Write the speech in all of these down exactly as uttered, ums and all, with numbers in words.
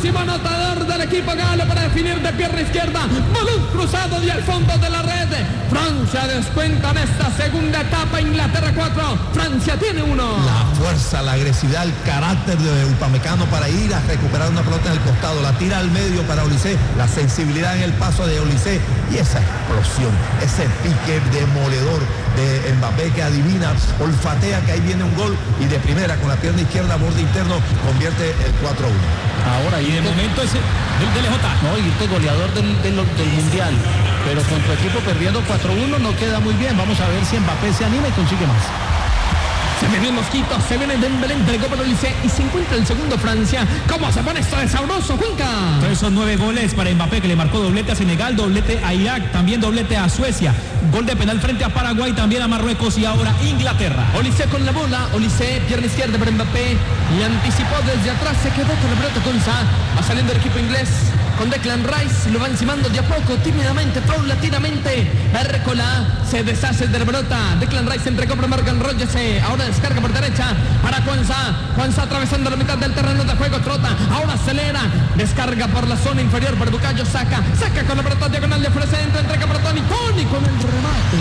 máximo anotador del equipo galo para definir de pierna izquierda. Balón cruzado y al fondo de la red. Francia descuenta en esta segunda etapa. Inglaterra cuatro, Francia tiene uno. La fuerza, la agresividad, el carácter de Upamecano para ir a recuperar una pelota en el costado. La tira al medio para Olise. La sensibilidad en el paso de Olise. Y esa explosión, ese pique demoledor de Mbappé que adivina, olfatea que ahí viene un gol y de primera con la pierna izquierda, borde interno, convierte el cuatro a uno. Ahora, y de momento es el D L J. No, y este goleador del, del, del Mundial, pero con tu equipo perdiendo cuatro uno no queda muy bien. Vamos a ver si Mbappé se anima y consigue más. Se viene el Mosquito, se viene Dembélé, entregó para Olise y se encuentra el segundo Francia. ¿Cómo se pone esto de sabroso, Juanca? Todos esos nueve goles para Mbappé, que le marcó doblete a Senegal, doblete a Irak, también doblete a Suecia. Gol de penal frente a Paraguay, también a Marruecos y ahora Inglaterra. Olise con la bola, Olise, pierna izquierda para Mbappé y anticipó desde atrás, se quedó con la pelota con Sa. Va saliendo el equipo inglés con Declan Rice, lo va encimando de a poco, tímidamente, paulatinamente. Ercola se deshace de la pelota. Declan Rice entregó para Morgan Rogers, ahora descarga por derecha para Juanza. Juanza atravesando la mitad del terreno de juego, trota, ahora acelera, descarga por la zona inferior para Bukayo Saka. Saca con la pelota diagonal de fuera centro, entrega para Tony, Tony con el remate.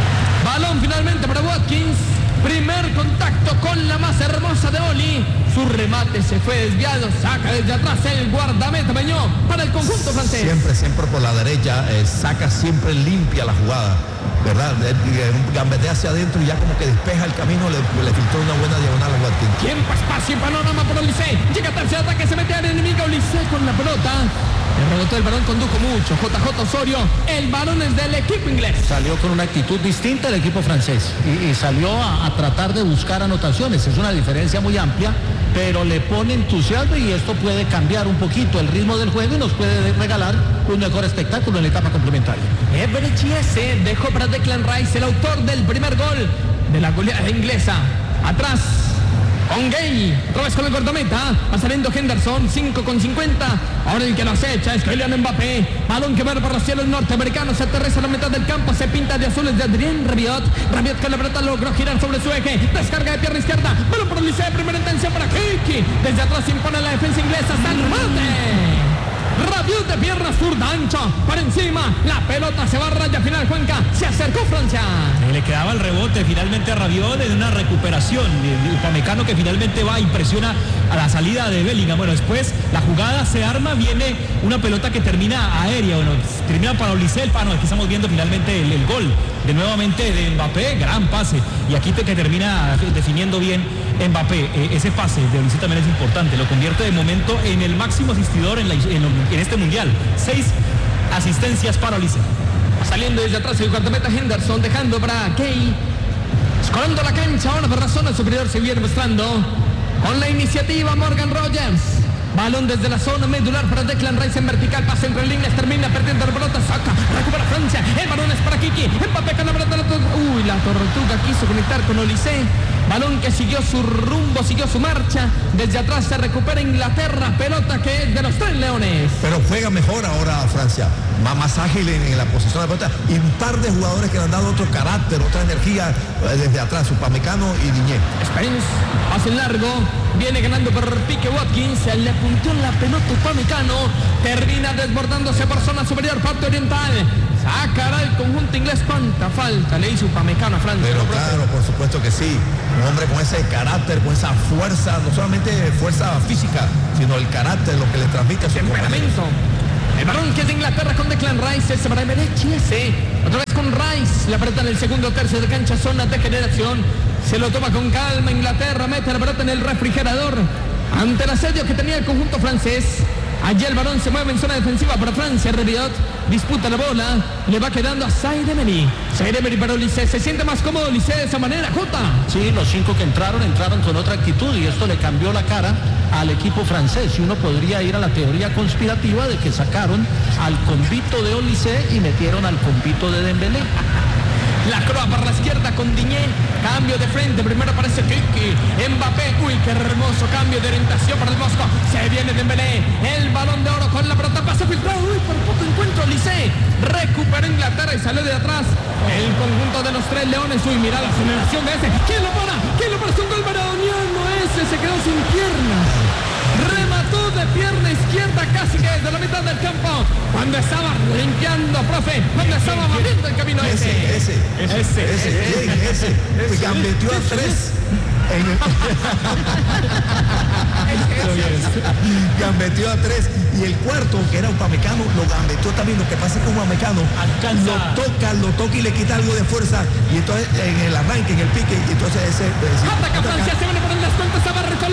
Balón finalmente para Watkins. Primer contacto con la más hermosa de Oli. Su remate se fue desviado. Saca desde atrás el guardameta Peñó para el conjunto francés. Siempre, siempre por la derecha. Eh, saca siempre limpia la jugada, ¿verdad? Eh, eh, gambetea hacia adentro y ya como que despeja el camino. Le, le filtró una buena diagonal a Watkins. Tiempo, espacio y panorama por Olise. Llega tercer ataque, se mete al enemigo. Olise con la pelota. El rebotó el balón, condujo mucho. J J Osorio, el balón es del equipo inglés. Salió con una actitud distinta el equipo francés y, y salió a, a tratar de buscar anotaciones. Es una diferencia muy amplia, pero le pone entusiasmo y esto puede cambiar un poquito el ritmo del juego y nos puede regalar un mejor espectáculo en la etapa complementaria. Everett Chiese dejó para Declan Rice, el autor del primer gol de la goleada inglesa. Atrás con Gay, otra vez con el guardameta, va saliendo Henderson, cinco con cincuenta, ahora el que lo acecha es Kylian Mbappé, balón que va por los cielos norteamericanos, se aterriza a la mitad del campo, se pinta de azules de Adrien Rabiot, Rabiot con la pelota logró girar sobre su eje, descarga de pierna izquierda, balón por el liceo, primera intención para Kiki, desde atrás se impone la defensa inglesa, hasta el remate. Rabiot de pierna zurda ancha, para encima, la pelota se va a raya final, Juanca, se acercó Francia. Le quedaba el rebote finalmente a Rabiot en una recuperación. El Upamecano que finalmente va, impresiona a la salida de Bellingham. Bueno, después la jugada se arma, viene una pelota que termina aérea, bueno, termina para Olise, el pano, aquí estamos viendo finalmente el, el gol de nuevamente de Mbappé, gran pase, y aquí te, que termina definiendo bien Mbappé. Eh, ese pase de Olise también es importante, lo convierte de momento en el máximo asistidor en, la, en, en este mundial, seis asistencias para Olise. Saliendo desde atrás el guardameta Henderson, dejando para Kay, escorando la cancha, ahora por la zona superior se viene mostrando con la iniciativa Morgan Rogers. Balón desde la zona medular para Declan Rice en vertical, pasa entre líneas, termina perdiendo la pelota, saca, recupera Francia, el balón es para Kiki, Mbappé con la pelota, uy, la tortuga quiso conectar con Olise, balón que siguió su rumbo, siguió su marcha, desde atrás se recupera Inglaterra, pelota que es de los tres leones. Pero juega mejor ahora Francia, más, más ágil en, en la posición de la pelota, y un par de jugadores que le han dado otro carácter, otra energía eh, desde atrás, Upamecano y Diñé. Spence, pase largo, viene ganando por Pique Watkins, se le apuntó en la pelota Upamecano, termina desbordándose por zona superior, parte oriental, sacará el conjunto inglés, cuánta falta le hizo Upamecano a Francia. Pero claro, por supuesto que sí, un hombre con ese carácter, con esa fuerza, no solamente fuerza física, sino el carácter, lo que le transmite a su temperamento. El balón que es de Inglaterra con Declan Rice, ese para Everett Chiese, otra vez con Rice, la pelota en el segundo tercio de cancha, zona de generación, se lo toma con calma Inglaterra, mete la pelota en el refrigerador, ante el asedio que tenía el conjunto francés. Allí el balón se mueve en zona defensiva para Francia. Rabiot disputa la bola, le va quedando a Zaire Emery. Zaire Emery para Olise, se siente más cómodo Olise de esa manera, Jota. Sí, los cinco que entraron, entraron con otra actitud y esto le cambió la cara al equipo francés. Y uno podría ir a la teoría conspirativa de que sacaron al convito de Olise y metieron al convito de Dembélé. La croa para la izquierda con Diñé, cambio de frente, primero aparece Kiki, Mbappé, uy, qué hermoso cambio de orientación para el Mosco, se viene Dembélé, el balón de oro con la pelota, pase filtrado, uy, por poco encuentro Olise, recuperó Inglaterra y salió de atrás, el conjunto de los tres leones, uy, mira la aceleración de ese, ¿quién lo para? ¿Quién lo para? Es un gol maradoniano, ese se quedó sin piernas, remató de pierna izquierda casi que desde la mitad del campo, cuando estaba limpiando, profe, cuando estaba barriendo el camino ese. Ese, ese, Ese, ese, ese, ese, ese. Gambeteó a tres. En el... gambeteó a tres y el cuarto, que era Upamecano, lo gambeteó también. Lo que pasa es que Upamecano Alcanza. lo toca, lo toca y le quita algo de fuerza, y entonces en el arranque, en el pique, y entonces ese... Ataca Francia, se viene por el descuento, se va a